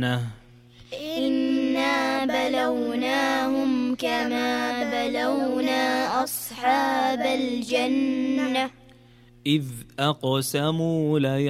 إنا بلوناهم كما بلونا أصحاب الجنة إذ أقسموا